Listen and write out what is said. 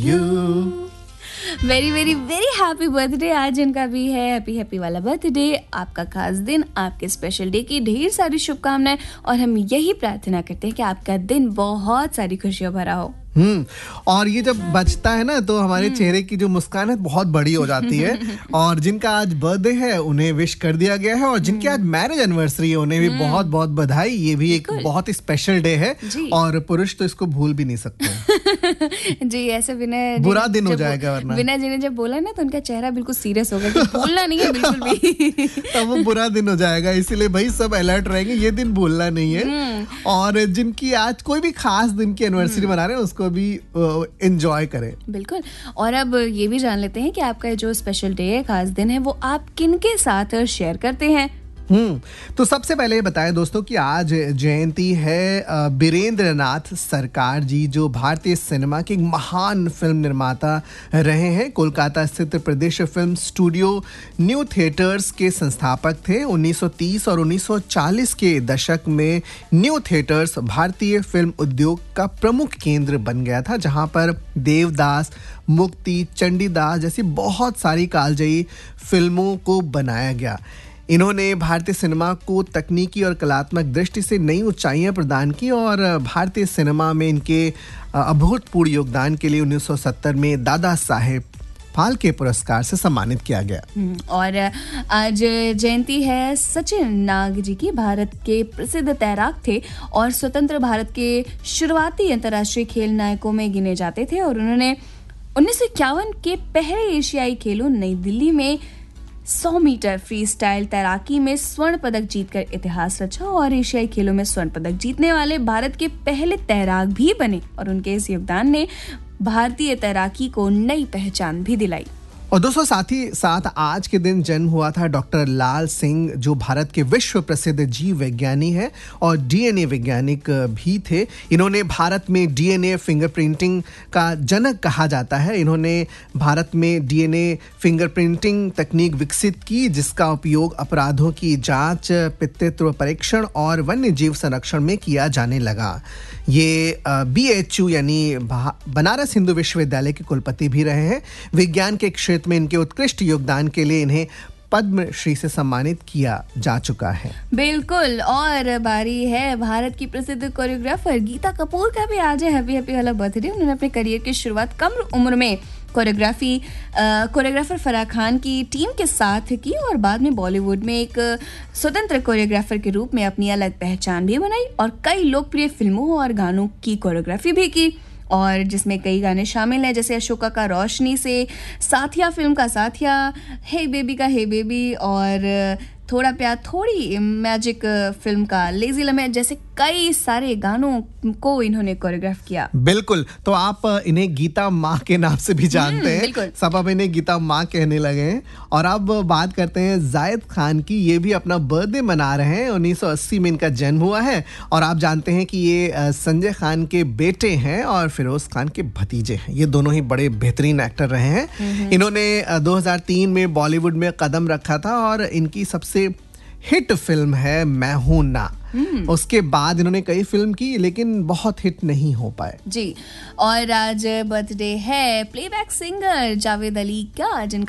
You. Very very very happy birthday आज इनका भी है। हैप्पी हैप्पी वाला बर्थडे, आपका खास दिन, आपके स्पेशल डे की ढेर सारी शुभकामनाएं और हम यही प्रार्थना करते हैं कि आपका दिन बहुत सारी खुशियों भरा हो। और ये जब बचता है ना तो हमारे चेहरे की जो मुस्कान है बहुत बड़ी हो जाती है। और जिनका आज बर्थडे है उन्हें विश कर दिया गया है, और जिनकी आज मैरिज एनिवर्सरी है उन्हें भी बहुत बहुत बधाई। ये भी एक बहुत ही स्पेशल डे है और पुरुष तो इसको भूल भी नहीं सकते। जी, ऐसे विनय बुरा दिन हो जाएगा वरना। विनय जी ने जब बोला ना तो उनका चेहरा बिल्कुल सीरियस हो गया कि भूलना नहीं है बिल्कुल भी। तब वो बुरा दिन हो जाएगा, इसीलिए भाई सब अलर्ट रहेंगे, ये दिन भूलना नहीं है। और जिनकी आज कोई भी खास दिन की एनिवर्सरी मना रहे हैं उसको भी एंजॉय करें। बिल्कुल। और अब ये भी जान लेते हैं कि आपका जो स्पेशल डे है, खास दिन है, वो आप किन के साथ शेयर करते हैं। तो सबसे पहले बताएं दोस्तों कि आज जयंती है बीरेंद्र नाथ सरकार जी, जो भारतीय सिनेमा के एक महान फिल्म निर्माता रहे हैं। कोलकाता स्थित प्रदेश फिल्म स्टूडियो न्यू थिएटर्स के संस्थापक थे। 1930 और 1940 के दशक में न्यू थिएटर्स भारतीय फिल्म उद्योग का प्रमुख केंद्र बन गया था, जहां पर देवदास, मुक्ति, चंडीदास जैसी बहुत सारी कालजयी फिल्मों को बनाया गया। इन्होंने भारतीय सिनेमा को तकनीकी और कलात्मक दृष्टि से नई ऊंचाइयां प्रदान की, और भारतीय सिनेमा में इनके अभूतपूर्व योगदान के लिए 1970 में दादा साहेब फाल्के पुरस्कार से सम्मानित किया गया। और आज जयंती है सचिन नाग जी की। भारत के प्रसिद्ध तैराक थे और स्वतंत्र भारत के शुरुआती अंतर्राष्ट्रीय खेल नायकों में गिने जाते थे, और उन्होंने 1951 के पहले एशियाई खेलों नई दिल्ली में 100 मीटर फ्री स्टाइल तैराकी में स्वर्ण पदक जीतकर इतिहास रचा, और एशियाई खेलों में स्वर्ण पदक जीतने वाले भारत के पहले तैराक भी बने, और उनके इस योगदान ने भारतीय तैराकी को नई पहचान भी दिलाई। और दोस्तों साथ ही साथ आज के दिन जन्म हुआ था डॉक्टर लाल सिंह, जो भारत के विश्व प्रसिद्ध जीव विज्ञानी है और डीएनए वैज्ञानिक भी थे। इन्होंने भारत में डीएनए फिंगरप्रिंटिंग का जनक कहा जाता है। इन्होंने भारत में डीएनए फिंगरप्रिंटिंग तकनीक विकसित की, जिसका उपयोग अपराधों की जांच, पितृत्व परीक्षण और वन्य जीव संरक्षण में किया जाने लगा। ये BHU यानी बनारस हिंदू विश्वविद्यालय के कुलपति भी रहे हैं। विज्ञान के क्षेत्र में इनके उत्कृष्ट योगदान के लिए इन्हें पद्मश्री से सम्मानित किया जा चुका है। बिल्कुल। और बारी है भारत की प्रसिद्ध कोरियोग्राफर गीता कपूर का भी आज है हैप्पी हैप्पी वाला बर्थडे। उन्होंने अपने करियर की शुरुआत कम उम्र में कोरियोग्राफर फराह खान की टीम के साथ की, और बाद में बॉलीवुड में एक स्वतंत्र कोरियोग्राफर के रूप में अपनी अलग पहचान भी बनाई, और कई लोकप्रिय फिल्मों और गानों की कोरियोग्राफी भी की, और जिसमें कई गाने शामिल हैं, जैसे अशोका का रोशनी से, साथिया फिल्म का साथिया, हे बेबी का हे बेबी, और थोड़ा प्यार थोड़ी मैजिक फिल्म का लेजी लम्हे, जैसे कई सारे गानों को इन्होंने कोरियोग्राफ किया। बिल्कुल। तो आप इन्हें गीता माँ के नाम से भी जानते हैं, सब अब इन्हें गीता माँ कहने लगे हैं। और अब बात करते हैं जायद खान की। ये भी अपना बर्थडे मना रहे हैं। 1980 में इनका जन्म हुआ है, और आप जानते हैं कि ये संजय खान के बेटे हैं और फिरोज खान के भतीजे हैं। ये दोनों ही बड़े बेहतरीन एक्टर रहे हैं। इन्होंने 2003 में बॉलीवुड में कदम रखा था, और इनकी सबसे हिट फिल्म है मैं हूं ना। उसके बाद इन्होंने कई फिल्म की, लेकिन बहुत हिट नहीं हो पाए। जी। और आज बर्थडे है प्लेबैक सिंगर जावेद अली का, जिनका